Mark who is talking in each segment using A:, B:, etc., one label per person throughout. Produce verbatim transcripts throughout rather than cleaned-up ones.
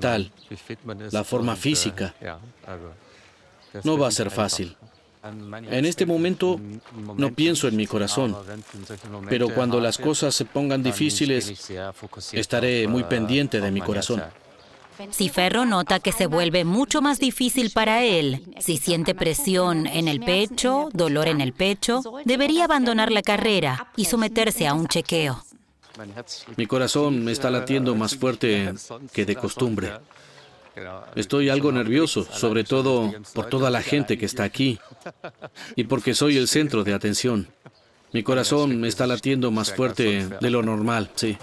A: mental, la forma física. No va a ser fácil. En este momento no pienso en mi corazón, pero cuando las cosas se pongan difíciles, estaré muy pendiente de mi corazón.
B: Si Ferro nota que se vuelve mucho más difícil para él, si siente presión en el pecho, dolor en el pecho, debería abandonar la carrera y someterse a un chequeo.
A: Mi corazón me está latiendo más fuerte que de costumbre. Estoy algo nervioso, sobre todo por toda la gente que está aquí y porque soy el centro de atención. Mi corazón me está latiendo más fuerte de lo normal, sí.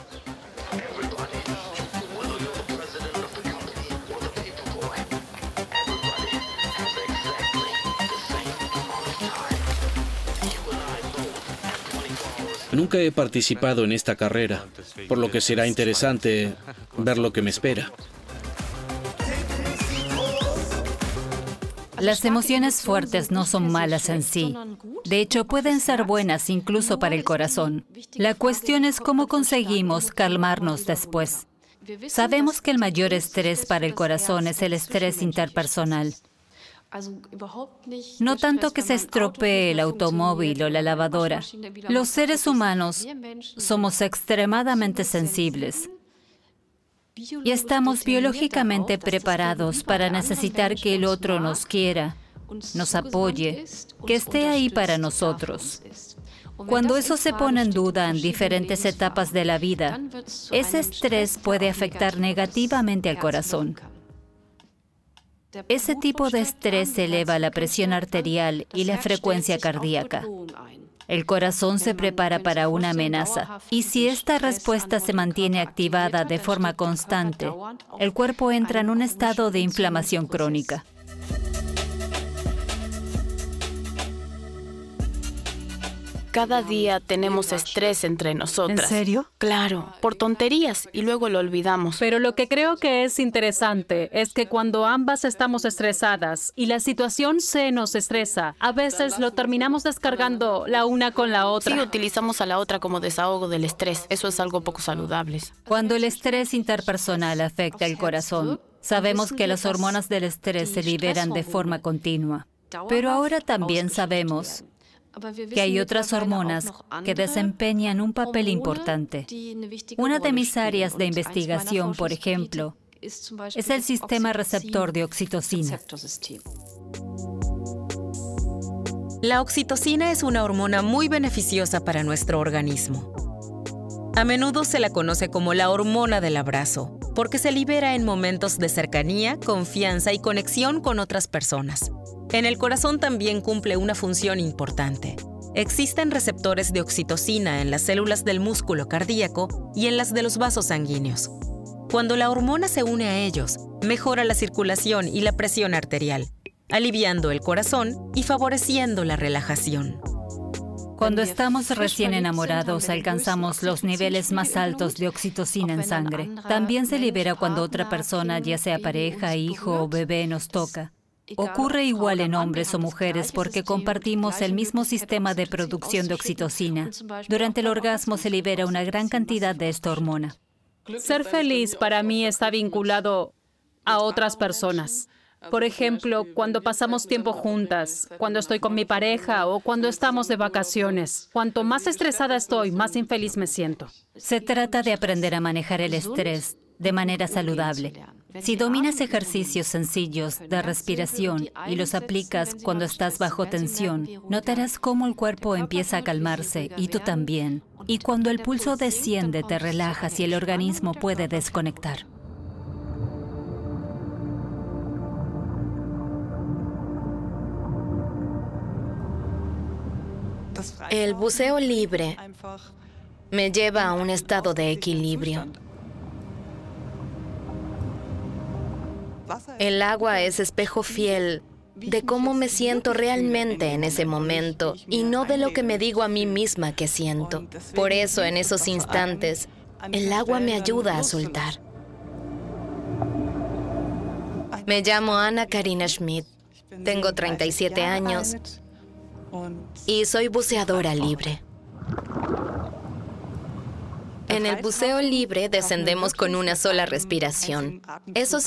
A: Nunca he participado en esta carrera, por lo que será interesante ver lo que me espera.
B: Las emociones fuertes no son malas en sí. De hecho, pueden ser buenas incluso para el corazón. La cuestión es cómo conseguimos calmarnos después. Sabemos que el mayor estrés para el corazón es el estrés interpersonal. No tanto que se estropee el automóvil o la lavadora. Los seres humanos somos extremadamente sensibles. Y estamos biológicamente preparados para necesitar que el otro nos quiera, nos apoye, que esté ahí para nosotros. Cuando eso se pone en duda en diferentes etapas de la vida, ese estrés puede afectar negativamente al corazón. Ese tipo de estrés eleva la presión arterial y la frecuencia cardíaca. El corazón se prepara para una amenaza, y si esta respuesta se mantiene activada de forma constante, el cuerpo entra en un estado de inflamación crónica.
C: Cada día tenemos estrés entre nosotras.
D: ¿En serio?
C: Claro, por tonterías y luego lo olvidamos.
D: Pero lo que creo que es interesante es que cuando ambas estamos estresadas y la situación se nos estresa, a veces lo terminamos descargando la una con la otra.
C: Sí, utilizamos a la otra como desahogo del estrés. Eso es algo poco saludable.
B: Cuando el estrés interpersonal afecta el corazón, sabemos que las hormonas del estrés se liberan de forma continua. Pero ahora también sabemos que hay otras hormonas que desempeñan un papel importante. Una de mis áreas de investigación, por ejemplo, es el sistema receptor de oxitocina.
E: La oxitocina es una hormona muy beneficiosa para nuestro organismo. A menudo se la conoce como la hormona del abrazo, porque se libera en momentos de cercanía, confianza y conexión con otras personas. En el corazón también cumple una función importante. Existen receptores de oxitocina en las células del músculo cardíaco y en las de los vasos sanguíneos. Cuando la hormona se une a ellos, mejora la circulación y la presión arterial, aliviando el corazón y favoreciendo la relajación.
B: Cuando estamos recién enamorados, alcanzamos los niveles más altos de oxitocina en sangre. También se libera cuando otra persona, ya sea pareja, hijo o bebé, nos toca. Ocurre igual en hombres o mujeres porque compartimos el mismo sistema de producción de oxitocina. Durante el orgasmo se libera una gran cantidad de esta hormona.
D: Ser feliz para mí está vinculado a otras personas. Por ejemplo, cuando pasamos tiempo juntas, cuando estoy con mi pareja o cuando estamos de vacaciones. Cuanto más estresada estoy, más infeliz me siento.
B: Se trata de aprender a manejar el estrés de manera saludable. Si dominas ejercicios sencillos de respiración y los aplicas cuando estás bajo tensión, notarás cómo el cuerpo empieza a calmarse y tú también. Y cuando el pulso desciende, te relajas y el organismo puede desconectar.
F: El buceo libre me lleva a un estado de equilibrio. El agua es espejo fiel de cómo me siento realmente en ese momento y no de lo que me digo a mí misma que siento. Por eso, en esos instantes, el agua me ayuda a soltar. Me llamo Ana Karina Schmidt, tengo treinta y siete años y soy buceadora libre. En el buceo libre descendemos con una sola respiración. Eso